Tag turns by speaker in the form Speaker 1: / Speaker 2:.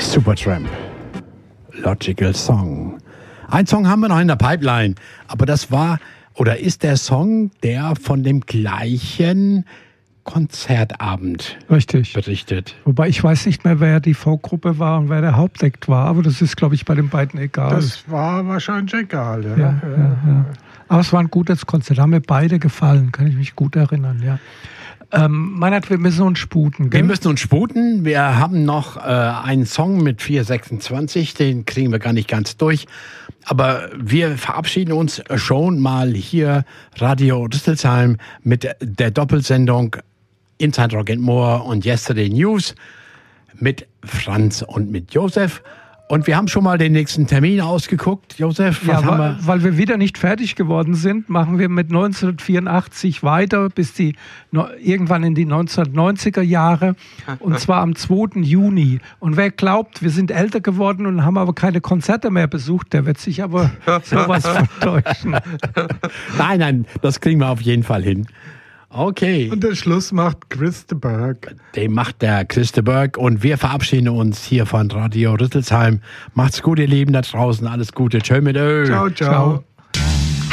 Speaker 1: Supertramp. Logical Song. Ein Song haben wir noch in der Pipeline, aber das war oder ist der Song, der von dem gleichen Konzertabend
Speaker 2: richtig
Speaker 1: berichtet.
Speaker 2: Wobei ich weiß nicht mehr, wer die Vorgruppe war und wer der Hauptakt war, aber das ist, glaube ich, bei den beiden egal.
Speaker 3: Das war wahrscheinlich egal.
Speaker 2: Ja. Aber es war ein gutes Konzert, haben mir beide gefallen, kann ich mich gut erinnern, ja. Meinert, wir müssen uns sputen, gell?
Speaker 1: Wir müssen uns sputen. Wir haben noch einen Song mit 4:26, den kriegen wir gar nicht ganz durch. Aber wir verabschieden uns schon mal hier, Radio Rüsselsheim, mit der Doppelsendung Inside Rock and More und Yesterday News mit Franz und mit Josef. Und wir haben schon mal den nächsten Termin ausgeguckt. Josef, was haben wir?
Speaker 2: Weil wir wieder nicht fertig geworden sind, machen wir mit 1984 weiter bis irgendwann in die 1990er Jahre. Und zwar am 2. Juni. Und wer glaubt, wir sind älter geworden und haben aber keine Konzerte mehr besucht, der wird sich aber sowas vertäuschen.
Speaker 1: Nein, das kriegen wir auf jeden Fall hin. Okay.
Speaker 3: Und den Schluss macht Chris de Burgh.
Speaker 1: Den macht der Chris de Burgh und wir verabschieden uns hier von Radio Rüsselsheim. Macht's gut, ihr Lieben da draußen. Alles Gute. Tschö mit Ö.
Speaker 3: Ciao, ciao.